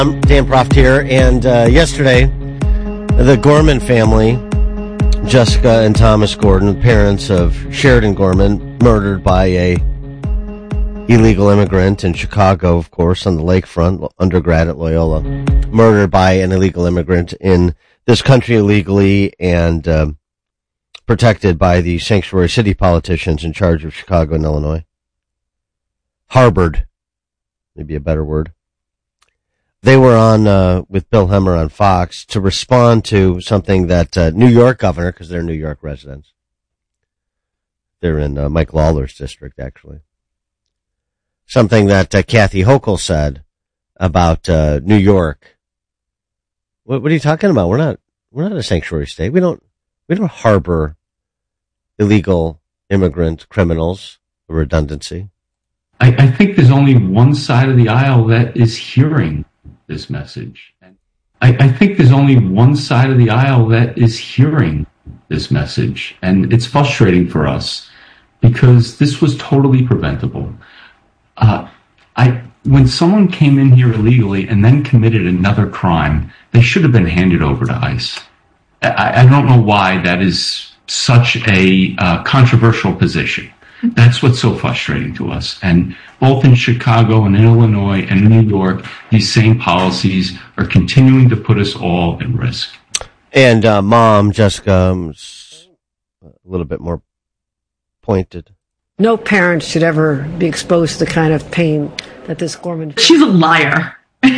I'm Dan Proft here, and yesterday, the Gorman family, Jessica and Thomas Gordon, parents of Sheridan Gorman, murdered by a illegal immigrant in Chicago, of course, on the lakefront, undergrad at Loyola, murdered by an illegal immigrant in this country illegally and protected by the sanctuary city politicians in charge of Chicago and Illinois. Harbored, maybe a better word. They were on with Bill Hemmer on Fox to respond to something that New York governor, because they're New York residents, they're in Mike Lawler's district, actually. Something that Kathy Hochul said about New York. What are you talking about? We're not a sanctuary state. We don't harbor illegal immigrant criminals. Redundancy. I think there's only one side of the aisle that is hearing this message. I think there's only one side of the aisle that is hearing this message, and it's frustrating for us because this was totally preventable. When someone came in here illegally and then committed another crime, they should have been handed over to ICE. I don't know why that is such a controversial position. That's what's so frustrating to us. And both in Chicago and in Illinois and in New York, these same policies are continuing to put us all at risk. And Mom, Jessica, a little bit more pointed. No parent should ever be exposed to the kind of pain that this Gorman... She's a liar.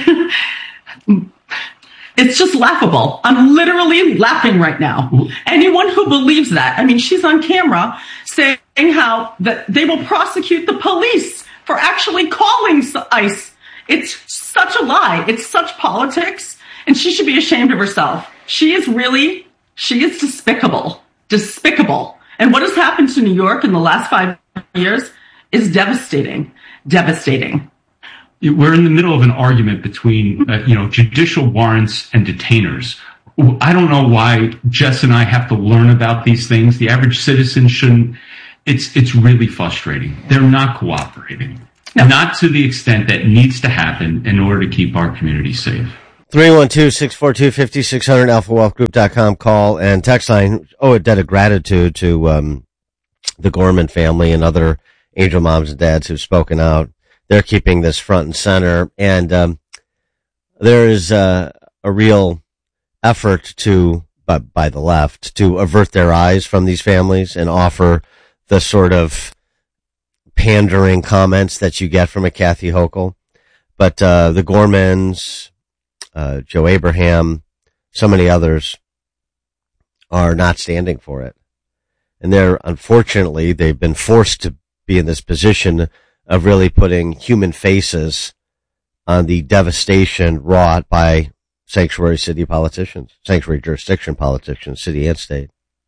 It's just laughable. I'm literally laughing right now. Anyone who believes that, I mean, she's on camera saying how that they will prosecute the police for actually calling ICE. It's such a lie. It's such politics, and she should be ashamed of herself. She is despicable. Despicable. And what has happened to New York in the last 5 years is devastating. Devastating. We're in the middle of an argument between, judicial warrants and detainers. I don't know why Jess and I have to learn about these things. The average citizen shouldn't. It's really frustrating. They're not cooperating. No. Not to the extent that needs to happen in order to keep our community safe. 312-642-5600, alphawealthgroup.com, call and text line. A debt of gratitude to the Gorman family and other angel moms and dads who've spoken out. They're keeping this front and center, and there is a real effort by the left to avert their eyes from these families and offer the sort of pandering comments that you get from a Kathy Hochul. But the Gormans, Joe Abraham, so many others are not standing for it. And unfortunately, they've been forced to be in this position of really putting human faces on the devastation wrought by sanctuary city politicians, sanctuary jurisdiction politicians, city and state.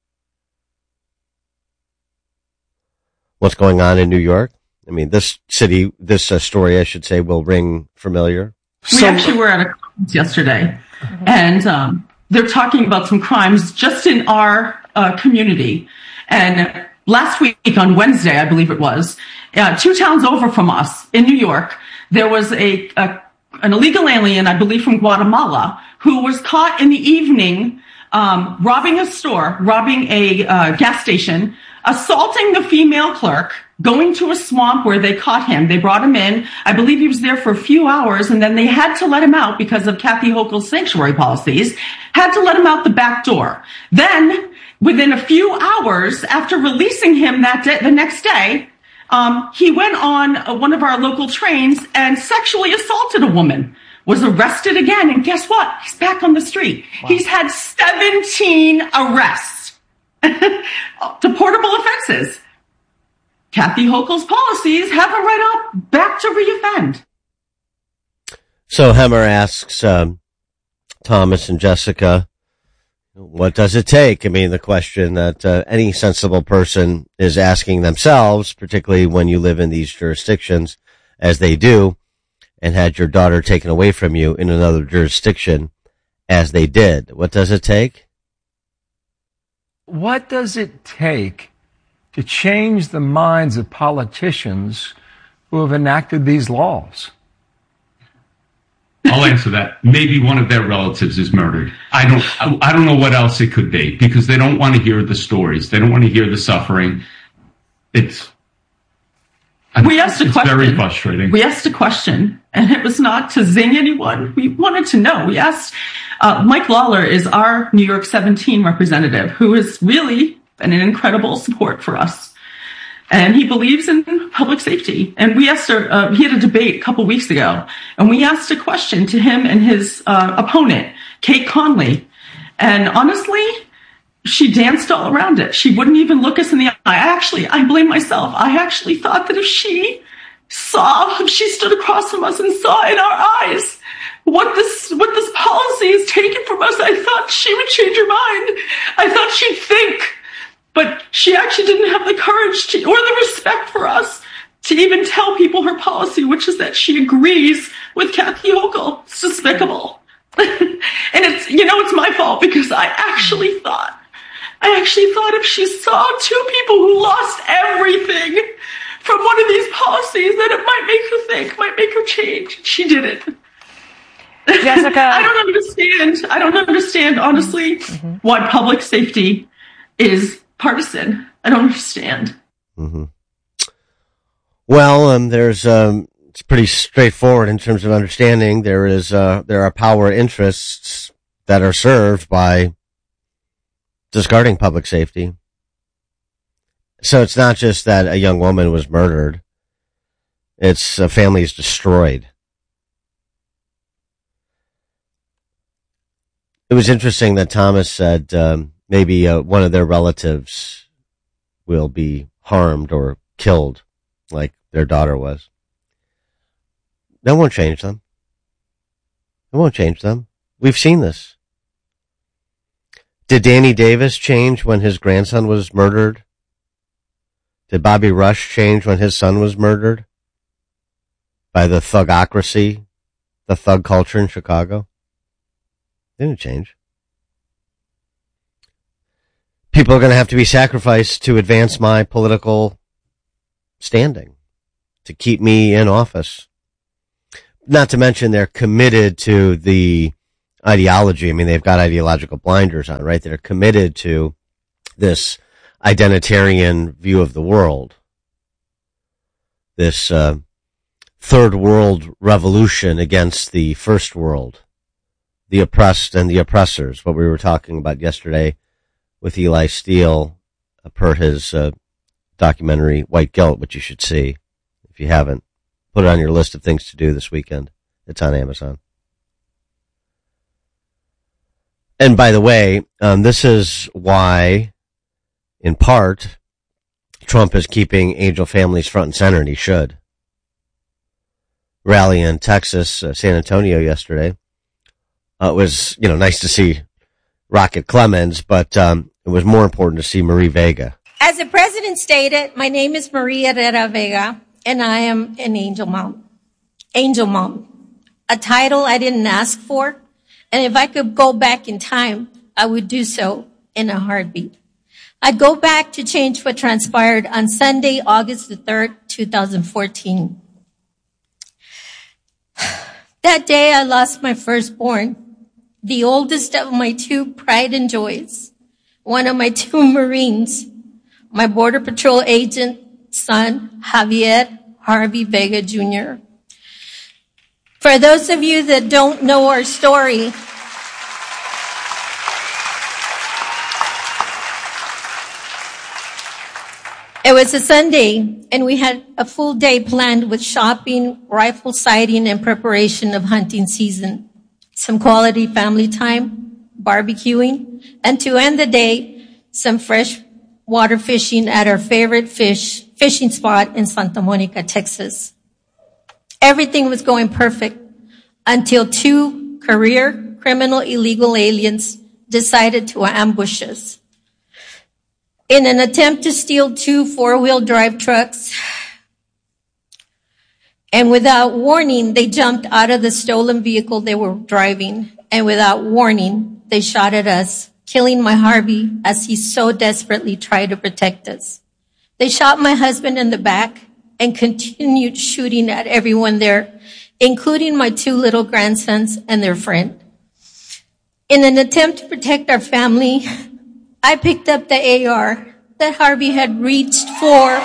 What's going on in New York? I mean, this story, I should say, will ring familiar. We actually were at a conference yesterday, and they're talking about some crimes just in our community. And last week on Wednesday, I believe it was, 2 towns over from us in New York, there was an illegal alien, I believe from Guatemala, who was caught in the evening robbing a store, robbing a gas station, assaulting the female clerk, going to a swamp where they caught him. They brought him in. I believe he was there for a few hours, and then they had to let him out because of Kathy Hochul's sanctuary policies, had to let him out the back door. Then, within a few hours after releasing him the next day, he went on one of our local trains and sexually assaulted a woman, was arrested again, and guess what? He's back on the street. Wow. He's had 17 arrests. Deportable offenses. Kathy Hochul's policies have him right up back to reoffend. So Hemmer asks Thomas and Jessica, what does it take? I mean, the question that any sensible person is asking themselves, particularly when you live in these jurisdictions, as they do, and had your daughter taken away from you in another jurisdiction, as they did. What does it take? What does it take to change the minds of politicians who have enacted these laws? I'll answer that. Maybe one of their relatives is murdered. I don't know what else it could be, because they don't want to hear the stories. They don't want to hear the suffering. It's very frustrating. We asked a question, and it was not to zing anyone. We wanted to know. We asked, Mike Lawler is our New York 17 representative, who has really been an incredible support for us. And he believes in public safety. And we asked he had a debate a couple weeks ago, and we asked a question to him and his opponent, Kate Conley. And honestly, she danced all around it. She wouldn't even look us in the eye. I blame myself. I actually thought that if she stood across from us and saw in our eyes what this policy is taken from us, I thought she would change her mind. I thought she'd think. But she actually didn't have the courage or the respect for us to even tell people her policy, which is that she agrees with Kathy Hochul. It's despicable. And it's my fault, because I actually thought if she saw two people who lost everything from one of these policies, that it might make her think, might make her change. She didn't. Jessica. I don't understand, honestly, why public safety is partisan. I don't understand. Mm-hmm. Well, it's pretty straightforward in terms of understanding. There are power interests that are served by discarding public safety. So it's not just that a young woman was murdered. It's a family is destroyed. It was interesting that Thomas said, maybe one of their relatives will be harmed or killed like their daughter was. That won't change them. It won't change them. We've seen this. Did Danny Davis change when his grandson was murdered? Did Bobby Rush change when his son was murdered? By the thugocracy, the thug culture in Chicago? They didn't change. People are going to have to be sacrificed to advance my political standing, to keep me in office. Not to mention they're committed to the ideology. I mean, they've got ideological blinders on, right? They're committed to this identitarian view of the world, this third world revolution against the first world, the oppressed and the oppressors, what we were talking about yesterday with Eli Steele, per his documentary White Guilt, which you should see if you haven't. Put it on your list of things to do this weekend. It's on Amazon. And by the way, this is why, in part, Trump is keeping angel families front and center, and he should. Rally in Texas, San Antonio yesterday. It was, nice to see Rocket Clemens, but it was more important to see Marie Vega. As the president stated, my name is Maria Herrera Vega, and I am an angel mom. Angel mom. A title I didn't ask for, and if I could go back in time, I would do so in a heartbeat. I'd go back to change what transpired on Sunday, August the 3rd, 2014. That day, I lost my firstborn, the oldest of my two pride and joys, one of my two Marines, my Border Patrol agent son, Javier Harvey Vega Jr. For those of you that don't know our story, it was a Sunday, and we had a full day planned with shopping, rifle sighting, and preparation of hunting season. Some quality family time, barbecuing, and to end the day, some fresh water fishing at our favorite fishing spot in Santa Monica, Texas. Everything was going perfect until two career criminal illegal aliens decided to ambush us. In an attempt to steal two four-wheel drive trucks, and without warning, they jumped out of the stolen vehicle they were driving, and without warning, they shot at us, killing my Harvey as he so desperately tried to protect us. They shot my husband in the back and continued shooting at everyone there including my 2 little grandsons and their friend. In an attempt to protect our family, I picked up the AR that Harvey had reached for.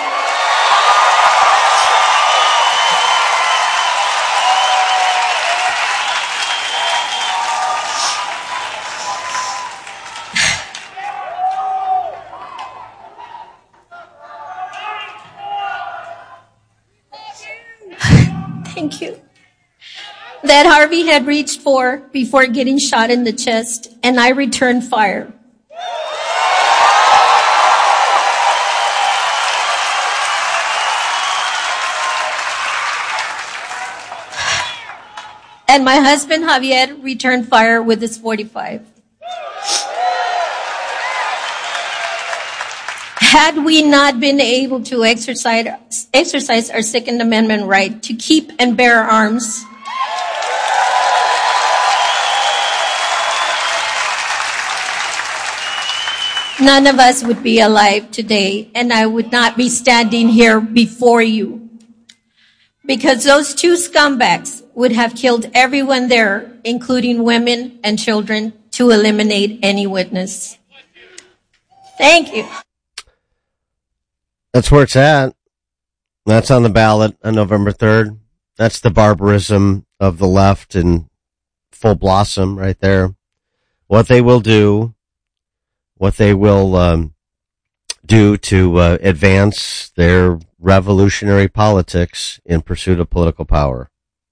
Thank you. That Harvey had reached for before getting shot in the chest, and I returned fire. And my husband Javier returned fire with his .45. Had we not been able to exercise our Second Amendment right to keep and bear arms, none of us would be alive today, and I would not be standing here before you. Because those 2 scumbags would have killed everyone there, including women and children, to eliminate any witness. Thank you. That's where it's at. That's on the ballot on November 3rd. That's the barbarism of the left in full blossom right there. What they will do, what they will do to advance their revolutionary politics in pursuit of political power.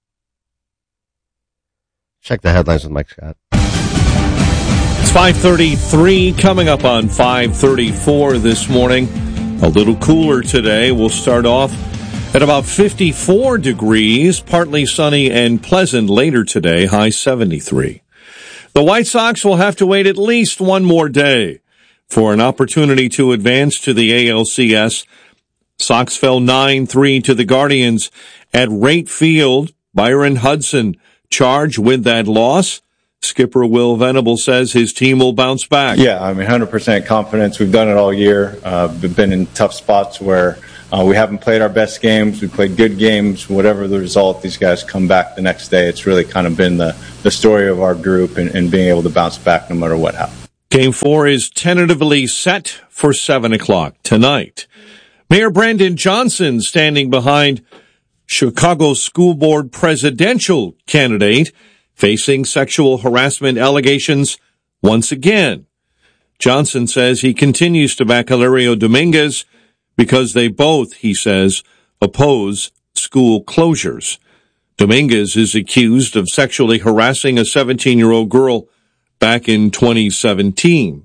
Check the headlines with Mike Scott. It's 5:33 coming up on 5:34 this morning. A little cooler today. We'll start off at about 54 degrees, partly sunny and pleasant later today, high 73. The White Sox will have to wait at least one more day for an opportunity to advance to the ALCS. Sox fell 9-3 to the Guardians at Rate Field. Byron Hudson charged with that loss. Skipper Will Venable says his team will bounce back. Yeah, 100% confidence. We've done it all year. We've been in tough spots where we haven't played our best games. We played good games. Whatever the result, these guys come back the next day. It's really kind of been the story of our group and being able to bounce back no matter what happens. Game 4 is tentatively set for 7 o'clock tonight. Mayor Brandon Johnson standing behind Chicago School Board presidential candidate facing sexual harassment allegations once again. Johnson says he continues to back Hilario Dominguez because they both, he says, oppose school closures. Dominguez is accused of sexually harassing a 17-year-old girl back in 2017.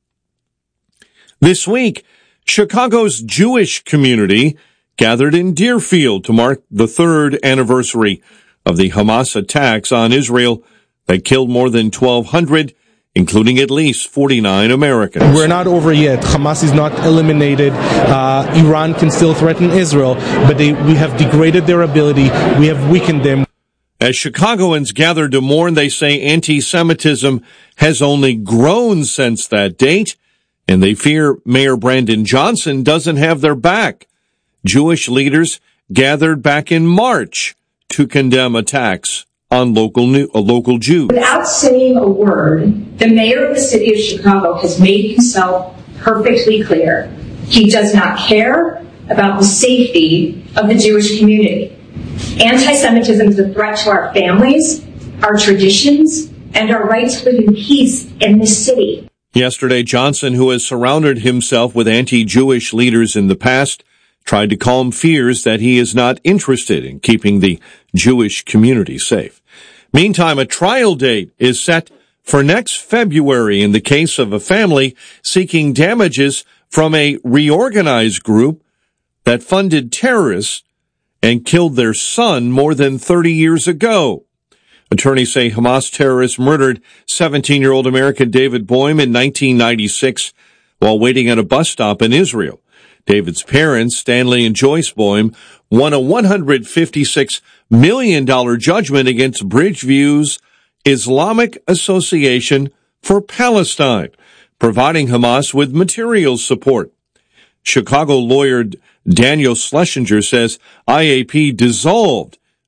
This week, Chicago's Jewish community gathered in Deerfield to mark the 3rd anniversary of the Hamas attacks on Israel that killed more than 1,200, including at least 49 Americans. We're not over yet. Hamas is not eliminated. Iran can still threaten Israel, but we have degraded their ability. We have weakened them. As Chicagoans gather to mourn, they say anti-Semitism has only grown since that date, and they fear Mayor Brandon Johnson doesn't have their back. Jewish leaders gathered back in March to condemn attacks on local Jews. Without saying a word, the mayor of the city of Chicago has made himself perfectly clear. He does not care about the safety of the Jewish community. Anti-Semitism is a threat to our families, our traditions, and our right to live in peace in this city. Yesterday, Johnson, who has surrounded himself with anti-Jewish leaders in the past, tried to calm fears that he is not interested in keeping the Jewish community safe. Meantime, a trial date is set for next February in the case of a family seeking damages from a reorganized group that funded terrorists and killed their son more than 30 years ago. Attorneys say Hamas terrorists murdered 17-year-old American David Boehm in 1996 while waiting at a bus stop in Israel. David's parents, Stanley and Joyce Boehm, won a $156 million judgment against Bridgeview's Islamic Association for Palestine, providing Hamas with material support. Chicago lawyer Daniel Schlesinger says IAP dissolved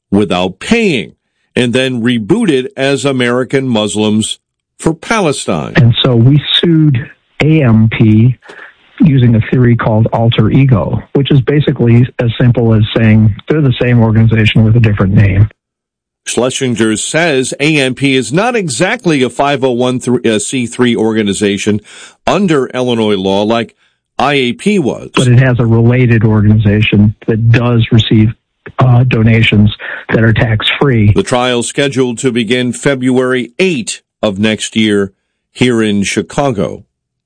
without paying, and then rebooted as American Muslims for Palestine. And so we sued AMP using a theory called alter ego, which is basically as simple as saying they're the same organization with a different name. Schlesinger says AMP is not exactly a 501c3 organization under Illinois law like IAP was. But it has a related organization that does receive donations that are tax-free. The trial is scheduled to begin February 8 of next year here in Chicago.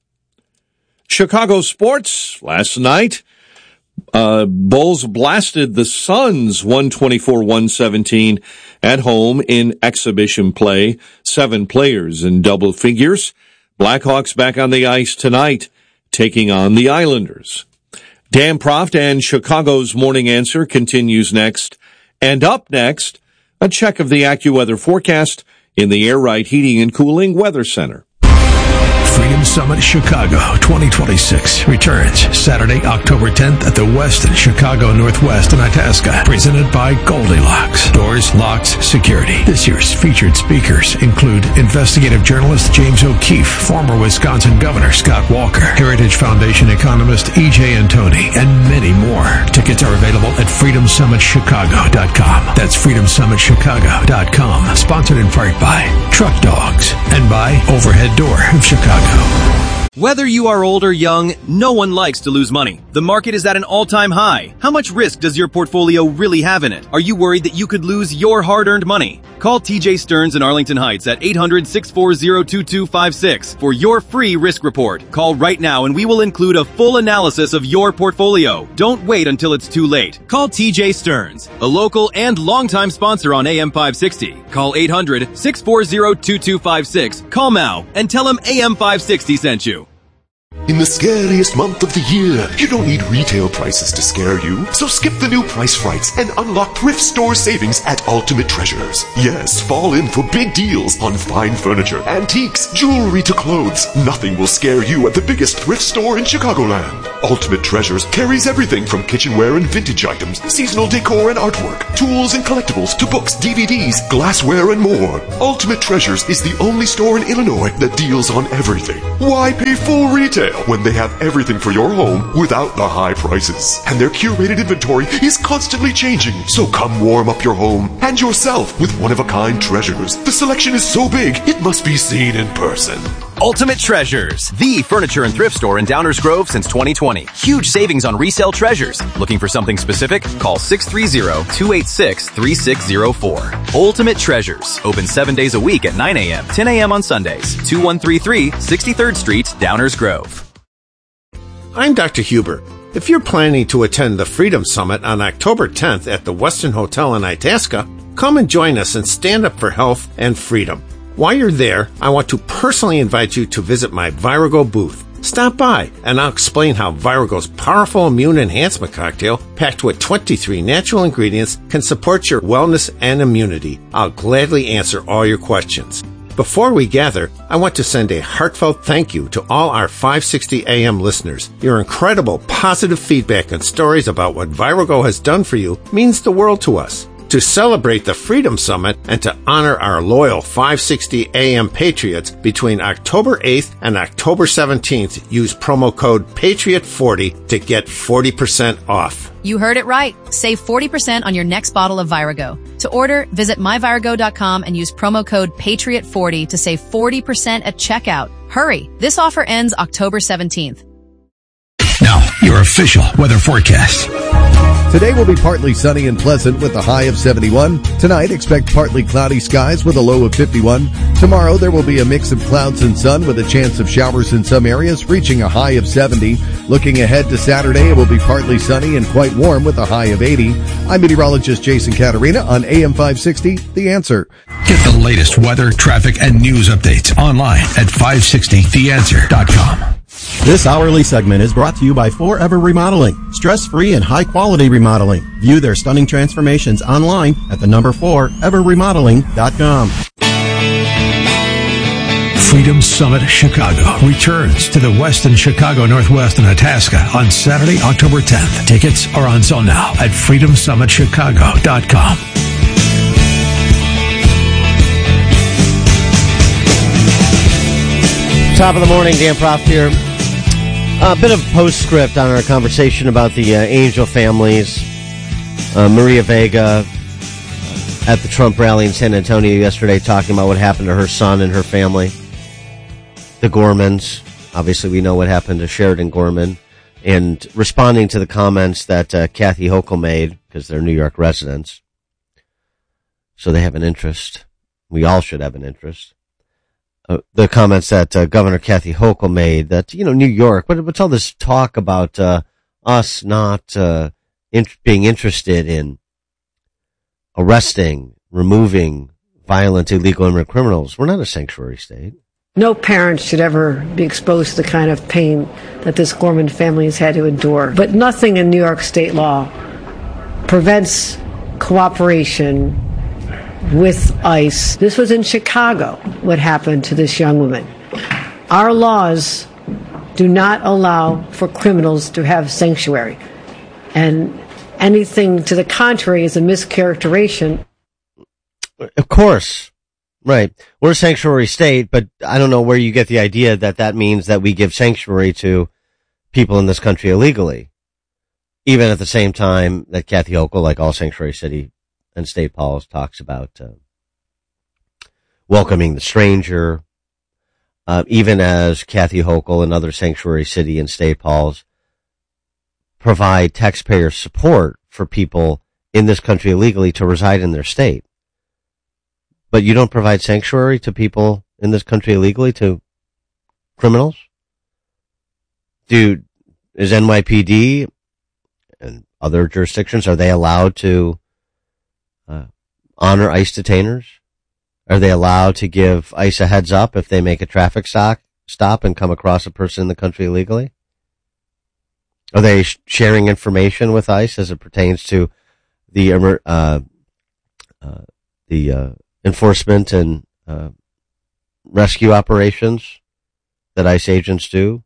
Chicago sports last night. Bulls blasted the Suns 124-117 at home in exhibition play. 7 players in double figures. Blackhawks back on the ice tonight, taking on the Islanders. Dan Proft and Chicago's Morning Answer continues next. And up next, a check of the AccuWeather forecast in the Air Right Heating and Cooling Weather Center. Freedom Summit Chicago 2026 returns Saturday, October 10th at the Westin Chicago Northwest in Itasca, presented by Goldilocks. Doors, locks, security. This year's featured speakers include investigative journalist James O'Keefe, former Wisconsin Governor Scott Walker, Heritage Foundation economist E.J. Antoni, and many more. Tickets are available at freedomsummitchicago.com. That's freedomsummitchicago.com. Sponsored in part by Truck Dogs and by Overhead Door of Chicago. Whether you are old or young, no one likes to lose money. The market is at an all-time high. How much risk does your portfolio really have in it? Are you worried that you could lose your hard-earned money? Call TJ Stearns in Arlington Heights at 800-640-2256 for your free risk report. Call right now and we will include a full analysis of your portfolio. Don't wait until it's too late. Call TJ Stearns, a local and longtime sponsor on AM 560. Call 800-640-2256. Call now and tell him AM 560 sent you. In the scariest month of the year, you don't need retail prices to scare you. So skip the new price frights and unlock thrift store savings at Ultimate Treasures. Yes, fall in for big deals on fine furniture, antiques, jewelry to clothes. Nothing will scare you at the biggest thrift store in Chicagoland. Ultimate Treasures carries everything from kitchenware and vintage items, seasonal decor and artwork, tools and collectibles to books, DVDs, glassware, and more. Ultimate Treasures is the only store in Illinois that deals on everything. Why pay full retail when they have everything for your home without the high prices? And their curated inventory is constantly changing. So come warm up your home and yourself with one-of-a-kind treasures. The selection is so big, it must be seen in person. Ultimate Treasures, the furniture and thrift store in Downers Grove since 2020. Huge savings on resale treasures. Looking for something specific? Call 630-286-3604. Ultimate Treasures, open 7 days a week at 9 a.m., 10 a.m. on Sundays. 2133 63rd Street, Downers Grove. I'm Dr. Huber. If you're planning to attend the Freedom Summit on October 10th at the Westin Hotel in Itasca, come and join us and stand up for health and freedom. While you're there, I want to personally invite you to visit my Virago booth. Stop by and I'll explain how Virago's powerful immune enhancement cocktail, packed with 23 natural ingredients, can support your wellness and immunity. I'll gladly answer all your questions. Before we gather, I want to send a heartfelt thank you to all our 560 AM listeners. Your incredible positive feedback and stories about what Virago has done for you means the world to us. To celebrate the Freedom Summit and to honor our loyal 560 AM Patriots, between October 8th and October 17th, use promo code PATRIOT40 to get 40% off. You heard it right. Save 40% on your next bottle of Virago. To order, visit myvirago.com and use promo code PATRIOT40 to save 40% at checkout. Hurry! This offer ends October 17th. Now, your official weather forecast. Today will be partly sunny and pleasant with a high of 71. Tonight, expect partly cloudy skies with a low of 51. Tomorrow, there will be a mix of clouds and sun with a chance of showers in some areas, reaching a high of 70. Looking ahead to Saturday, it will be partly sunny and quite warm with a high of 80. I'm meteorologist Jason Caterina on AM 560, The Answer. Get the latest weather, traffic, and news updates online at 560theanswer.com. This hourly segment is brought to you by Forever Remodeling, stress-free and high-quality remodeling. View their stunning transformations online at the number 4everremodeling.com. Freedom Summit Chicago returns to the Westin Chicago Northwest in Itasca on Saturday, October 10th. Tickets are on sale now at freedomsummitchicago.com. Top of the morning, Dan Proft here. A bit of postscript on our conversation about the Angel families. Maria Vega at the Trump rally in San Antonio yesterday talking about what happened to her son and her family. The Gormans. Obviously, we know what happened to Sheridan Gorman. And responding to the comments that Kathy Hochul made, because they're New York residents. So they have an interest. We all should have an interest. The comments that Governor Kathy Hochul made that, New York, what's all this talk about us not being interested in arresting, removing violent, illegal immigrant criminals? We're not a sanctuary state. No parent should ever be exposed to the kind of pain that this Gorman family has had to endure. But nothing in New York state law prevents cooperation with ICE. This was in Chicago, what happened to this young woman. Our laws do not allow for criminals to have sanctuary. And anything to the contrary is a mischaracterization. Of course. Right. We're a sanctuary state, but I don't know where you get the idea that that means that we give sanctuary to people in this country illegally. Even at the same time that Kathy Hochul, like all sanctuary city and state policy, talks about welcoming the stranger, even as Kathy Hochul and other sanctuary city and state policies provide taxpayer support for people in this country illegally to reside in their state. But you don't provide sanctuary to people in this country illegally, to criminals? Is NYPD and other jurisdictions, are they allowed to honor ICE detainers? Are they allowed to give ICE a heads up if they make a traffic stop and come across a person in the country illegally? Are they sharing information with ICE as it pertains to the enforcement and rescue operations that ICE agents do?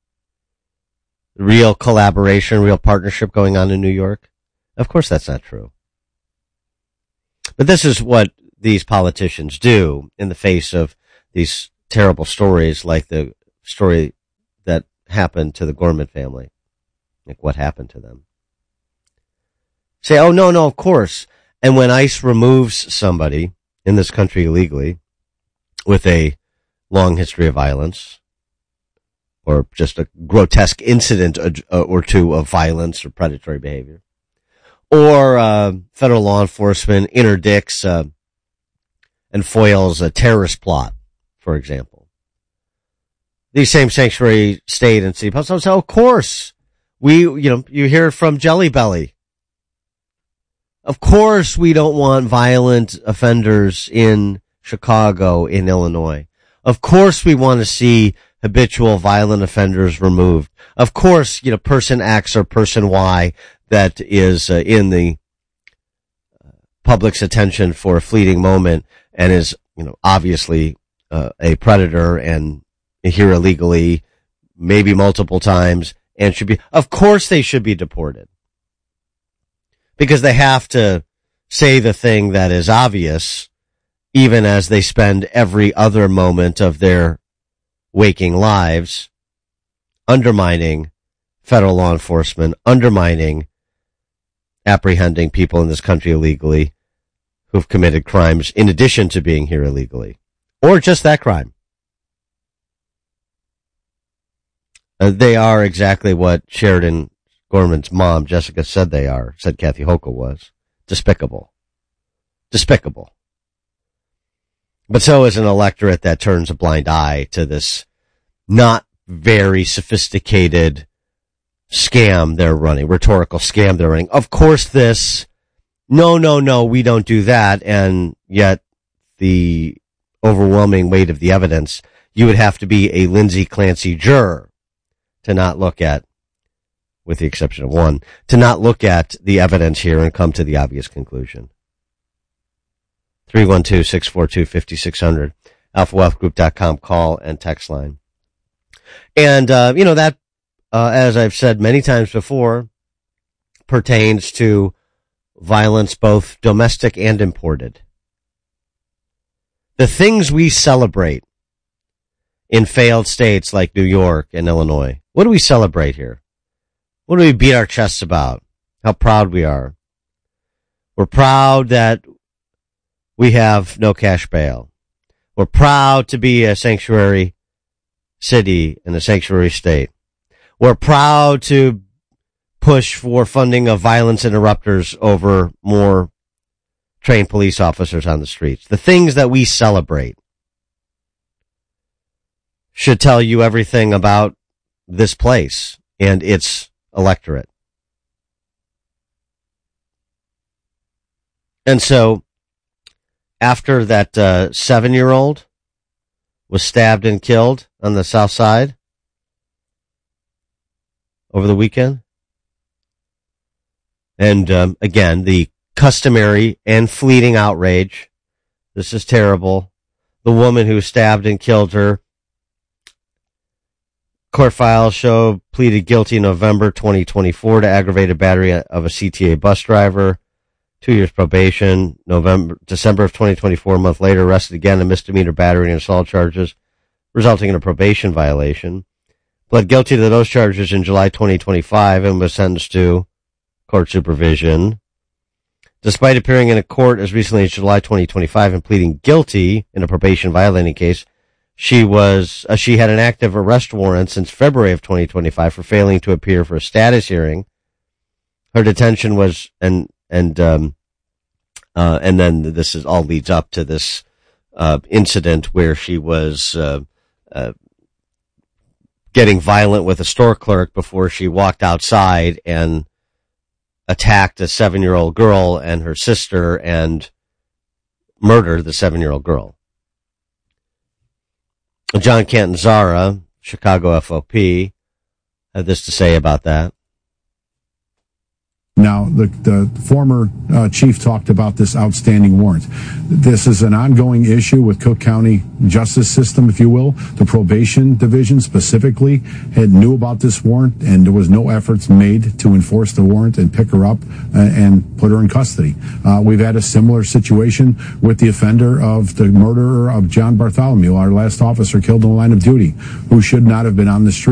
Real collaboration, real partnership going on in New York? Of course that's not true. But this is what these politicians do in the face of these terrible stories, like the story that happened to the Gorman family. Like what happened to them. Say, oh, no, of course. And when ICE removes somebody in this country illegally with a long history of violence, or just a grotesque incident or two of violence or predatory behavior, or federal law enforcement interdicts and foils a terrorist plot, for example. These same sanctuary state and city policies say, of course, you hear it from Jelly Belly. Of course we don't want violent offenders in Chicago, in Illinois. Of course we want to see habitual violent offenders removed. Of course, person X or person Y that is in the public's attention for a fleeting moment and is, obviously a predator and here illegally, maybe multiple times, and of course they should be deported. Because they have to say the thing that is obvious, even as they spend every other moment of their waking lives undermining federal law enforcement, undermining apprehending people in this country illegally who've committed crimes in addition to being here illegally, or just that crime. They are exactly what Sheridan Gorman's mom, Jessica, said they are, said Kathy Hochul was. Despicable. But so is an electorate that turns a blind eye to this not very sophisticated scam they're running, rhetorical scam they're running. Of course this, no, we don't do that, and yet the overwhelming weight of the evidence, you would have to be a Lindsay Clancy juror to not look at, with the exception of one, to not look at the evidence here and come to the obvious conclusion. 312-642-5600, alphawealthgroup.com call and text line. And, that, as I've said many times before, pertains to violence both domestic and imported. The things we celebrate in failed states like New York and Illinois. What do we celebrate here? What do we beat our chests about? How proud we are. We're proud that we have no cash bail. We're proud to be a sanctuary city and a sanctuary state. We're proud to push for funding of violence interrupters over more trained police officers on the streets. The things that we celebrate should tell you everything about this place and its electorate. And so, after that 7-year-old was stabbed and killed on the South Side over the weekend, and again, the customary and fleeting outrage. This is terrible. The woman who stabbed and killed her, court files show, pleaded guilty in November 2024 to aggravated battery of a CTA bus driver. 2 years probation. December of 2024, a month later, arrested again on misdemeanor battery and assault charges, resulting in a probation violation. Pled guilty to those charges in July 2025 and was sentenced to court supervision. Despite appearing in a court as recently as July 2025 and pleading guilty in a probation violating case, she had an active arrest warrant since February of 2025 for failing to appear for a status hearing. Her detention was and then this is all leads up to this incident where she was getting violent with a store clerk before she walked outside and attacked a 7-year-old girl and her sister and murdered the 7-year-old girl. John Catanzara, Chicago FOP, had this to say about that. Now, the former chief talked about this outstanding warrant. This is an ongoing issue with Cook County justice system, if you will. The probation division specifically knew about this warrant, and there was no efforts made to enforce the warrant and pick her up and put her in custody. We've had a similar situation with the offender of the murderer of John Bartholomew, our last officer killed in the line of duty, who should not have been on the street.